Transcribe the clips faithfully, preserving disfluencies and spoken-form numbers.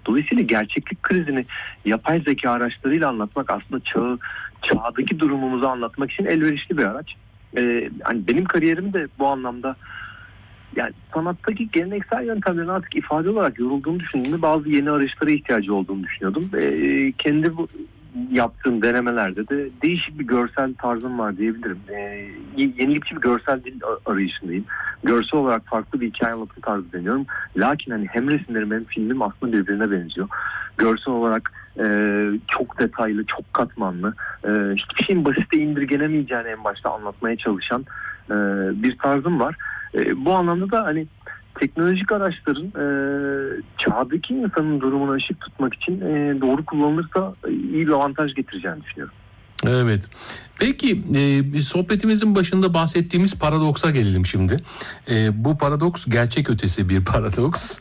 Dolayısıyla gerçeklik krizini yapay zeka araçlarıyla anlatmak aslında çağı, çağdaki durumumuzu anlatmak için elverişli bir araç. Ee, hani benim kariyerim de bu anlamda, yani sanattaki geleneksel yöntemlerin artık ifade olarak yorulduğunu düşündüğümde bazı yeni arayışlara ihtiyacı olduğunu düşünüyordum. Ee, kendi bu yaptığım denemelerde de değişik bir görsel tarzım var diyebilirim. Ee, yenilikçi bir görsel dil arayışındayım. Görsel olarak farklı bir hikaye anlatım tarzı deniyorum. Lakin hani hem resimlerim hem filmim aslında birbirine benziyor. Görsel olarak e, çok detaylı, çok katmanlı, e, hiçbir şeyin basite indirgenemeyeceğini en başta anlatmaya çalışan e, bir tarzım var. E, bu anlamda da hani teknolojik araçların e, çağdaki insanın durumuna ışık tutmak için e, doğru kullanılırsa iyi bir avantaj getireceğini düşünüyorum. Evet. Peki e, sohbetimizin başında bahsettiğimiz paradoksa gelelim şimdi. E, bu paradoks gerçek ötesi bir paradoks.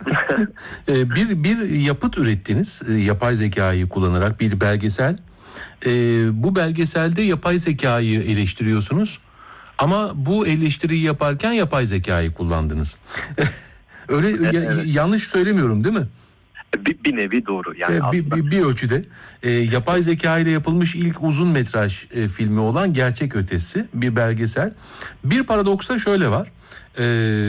e, bir bir yapıt ürettiniz e, yapay zekayı kullanarak, bir belgesel. E, bu belgeselde yapay zekayı eleştiriyorsunuz. Ama bu eleştiriyi yaparken yapay zekayı kullandınız. Öyle Evet, ya, evet. yanlış söylemiyorum değil mi? Bir, bir nevi doğru. Yani e, bir, bir, bir ölçüde e, yapay zeka ile yapılmış ilk uzun metraj e, filmi olan Gerçek Ötesi bir belgesel. Bir paradoks da şöyle var. E,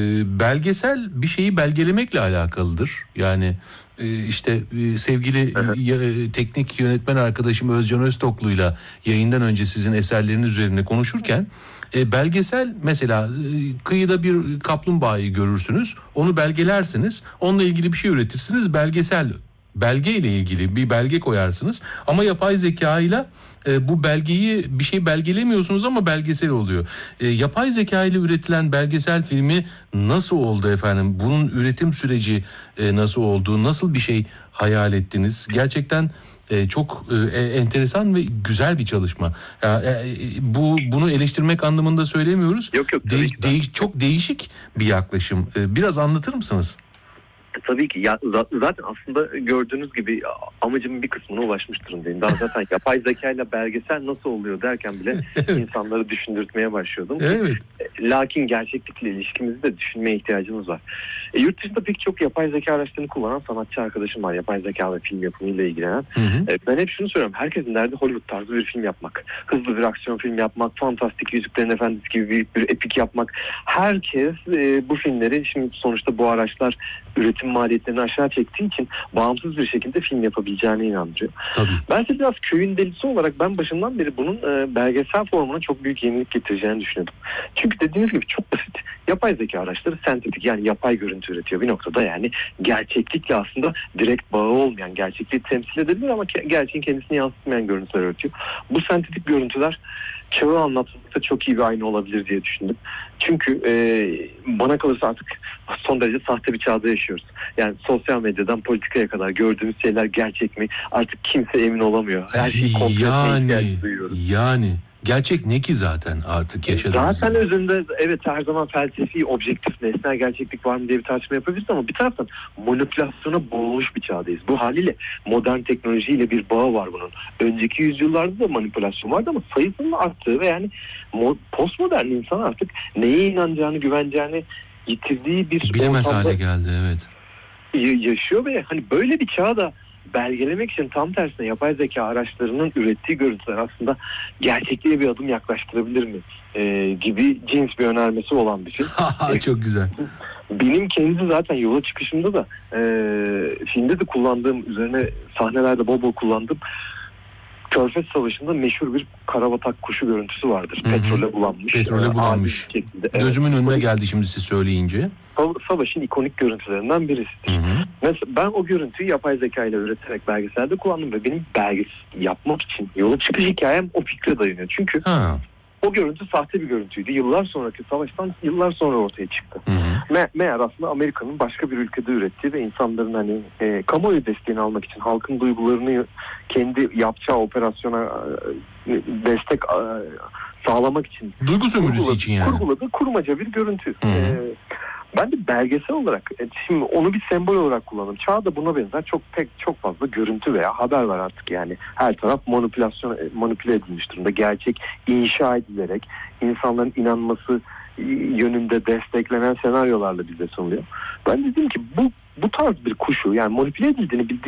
belgesel bir şeyi belgelemekle alakalıdır. Yani e, işte e, sevgili e, teknik yönetmen arkadaşım Özcan Öztoklu'yla yayından önce sizin eserleriniz üzerine konuşurken E, belgesel mesela e, kıyıda bir kaplumbağayı görürsünüz, onu belgelersiniz, onunla ilgili bir şey üretirsiniz, belgesel, belge ile ilgili bir belge koyarsınız. Ama yapay zeka ile e, bu belgeyi, bir şey belgelemiyorsunuz ama belgesel oluyor. E, yapay zeka ile üretilen belgesel filmi nasıl oldu efendim? Bunun üretim süreci e, nasıl oldu? Nasıl bir şey hayal ettiniz? Gerçekten E, çok e, enteresan ve güzel bir çalışma. E, e, bu bunu eleştirmek anlamında söylemiyoruz. Yok yok. De- de- çok değişik bir yaklaşım. E, biraz anlatır mısınız? Tabii ki. Ya, zaten aslında gördüğünüz gibi amacımın bir kısmına ulaşmış durumdayım. Daha zaten yapay zekayla belgesel nasıl oluyor derken bile insanları düşündürtmeye başlıyordum. Evet. Lakin gerçeklikle ilişkimizi de düşünmeye ihtiyacımız var. E, yurt dışında pek çok yapay zeka araçlarını kullanan sanatçı arkadaşım var. Yapay zeka ve film yapımıyla ilgilenen. Hı hı. E, ben hep şunu söylüyorum. Herkesin derdi Hollywood tarzı bir film yapmak. Hızlı bir aksiyon film yapmak. Fantastik Yüzüklerin Efendisi gibi büyük bir epik yapmak. Herkes e, bu filmleri, şimdi sonuçta bu araçlar üretim maliyetlerini aşağı çektiği için bağımsız bir şekilde film yapabileceğine inandırıyor. Tabii. Ben ise biraz köyün delisi olarak ben başından beri bunun e, belgesel formuna çok büyük yenilik getireceğini düşünüyordum. Çünkü dediğiniz gibi çok basit. Yapay zeka araçları sentetik, yani yapay görüntü üretiyor bir noktada, yani gerçeklikle aslında direkt bağı olmayan, gerçekliği temsil edebilir ama gerçeğin kendisini yansıtmayan görüntüler üretiyor. Bu sentetik görüntüler çağı anlatmakta çok iyi bir ayna olabilir diye düşündüm. Çünkü e, bana kalırsa artık son derece sahte bir çağda yaşıyoruz. Yani sosyal medyadan politikaya kadar gördüğümüz şeyler gerçek mi? Artık kimse emin olamıyor. Her şeyi kontrol etmeye yani, ihtiyacı duyuyoruz. Yani gerçek ne ki zaten artık yaşadığımız Zaten gibi. Özünde evet her zaman felsefi, objektif, nesnel gerçeklik var mı diye bir tartışma yapabiliriz ama bir taraftan manipülasyona boğulmuş bir çağdayız. Bu haliyle modern teknolojiyle bir bağı var bunun. Önceki yüzyıllarda da manipülasyon vardı ama sayısının arttığı ve yani postmodern insan artık neye inanacağını, güveneceğini yitirdiği bir bilemez hale geldi, evet. Yaşıyor ve hani böyle bir çağda belgelemek için tam tersine yapay zeka araçlarının ürettiği görüntüler aslında gerçekliğe bir adım yaklaştırabilir mi ee, gibi cins bir önermesi olan bir şey. Çok güzel. Benim kendi zaten yola çıkışımda da e, filmde de kullandığım, üzerine sahnelerde bol bol kullandığım Körfez Savaşı'nda meşhur bir karabatak kuşu görüntüsü vardır. Hı hı. Petrole bulanmış. Petrole bulanmış. Gözümün evet. önüne geldi şimdi siz söyleyince. Savaşın ikonik görüntülerinden birisidir. Hı hı. Mesela ben o görüntüyü yapay zeka ile üreterek belgeselde kullandım ve benim belgesel yapmak için yola çıkış hikayem o fikre dayanıyor. Çünkü ha. o görüntü sahte bir görüntüydü. Yıllar sonraki savaştan yıllar sonra ortaya çıktı. Hı hı. Me- meğer aslında Amerika'nın başka bir ülkede ürettiği ve insanların hani e, kamuoyu desteğini almak için, halkın duygularını kendi yapacağı operasyona e, destek e, sağlamak için duygu sömürüsü için yani kurguladığı kurmaca bir görüntü. E, ben de belgesel olarak şimdi onu bir sembol olarak kullandım. Çağda buna benzer çok pek çok fazla görüntü veya haber var artık yani. Her taraf manipülasyon manipüle edilmiş durumda. Gerçek inşa edilerek insanların inanması yönünde desteklenen senaryolarla bize sunuluyor. Ben dedim ki bu bu tarz bir kuşu, yani manipüle edildiğini bildiğim